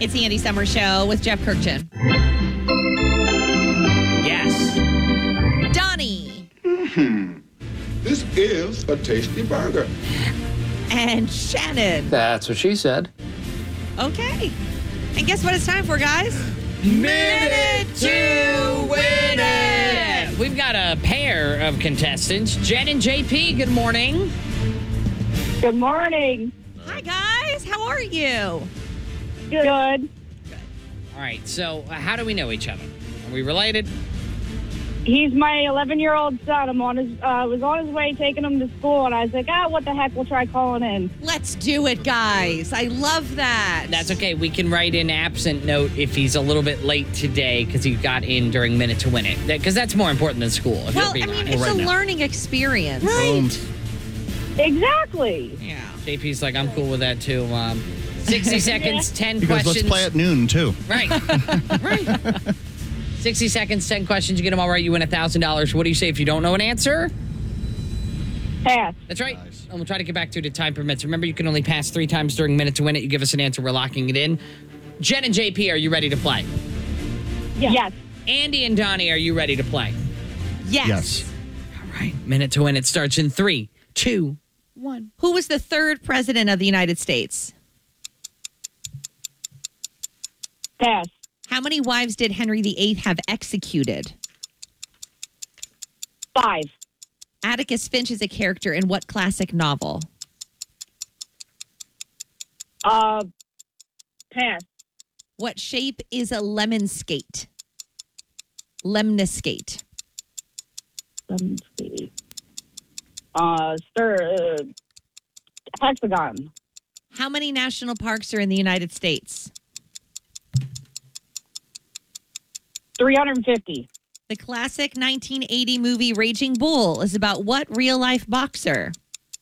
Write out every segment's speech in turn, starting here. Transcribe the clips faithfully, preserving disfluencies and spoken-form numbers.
It's the Andy Summer Show with Jeff Kirkchin. Yes. Donnie. Mm-hmm. This is a tasty burger. And Shannon. That's what she said. Okay. And guess what it's time for, guys? Minute to win it! We've got a pair of contestants. Jen and J P, good morning. Good morning. Hi, guys. How are you? Good. All right, so uh, how do we know each other? Are we related? He's my eleven-year-old son. I'm on his. Uh, was on his way taking him to school, and I was like, ah, what the heck? We'll try calling in. Let's do it, guys. I love that. That's okay. We can write in absent note if he's a little bit late today because he got in during Minute to Win It. Because that's more important than school. If Well, you're being I mean, honest. it's right a now. learning experience. Right. Exactly. Yeah. J P's like, I'm cool with that too. Um, sixty seconds, ten He goes, questions. let's play at noon, too. Right. Right. sixty seconds, ten questions. You get them all right, you win one thousand dollars. What do you say if you don't know an answer? Pass. That's right. And we'll try to get back to it if time permits. Remember, you can only pass three times during Minute to Win It. You give us an answer, we're locking it in. Jen and J P, are you ready to play? Yes. yes. Andy and Donnie, are you ready to play? Yes. Yes. All right. Minute to Win It starts in three, two, one. Who was the third president of the United States? Pass. How many wives did Henry the Eighth have executed? Five. Atticus Finch is a character in what classic novel? Uh, pass. What shape is a lemon skate? Lemniscate. Let me see. Uh, stir. Uh, hexagon. How many national parks are in the United States? three hundred fifty. The classic nineteen eighty movie Raging Bull is about what real-life boxer?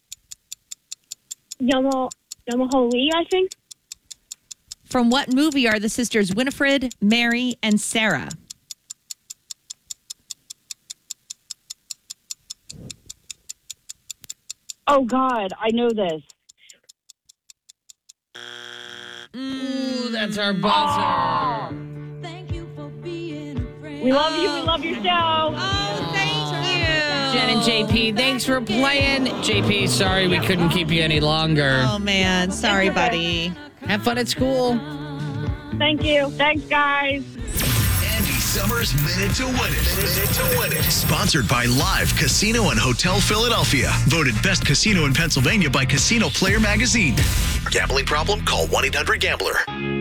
Yamaha, Yamaha Lee, I think. From what movie are the sisters Winifred, Mary, and Sarah? Oh, God. I know this. Ooh, that's our buzzer. We love you. We love your show. Oh, thank you. Jen and J P, thanks for playing. J P, sorry we couldn't keep you any longer. Oh, man. Sorry, buddy. Have fun at school. Thank you. Thanks, guys. Andy Summers Minute to Win It. Minute to Win It. Sponsored by Live Casino and Hotel Philadelphia. Voted best casino in Pennsylvania by Casino Player Magazine. Gambling problem? Call one eight hundred gambler.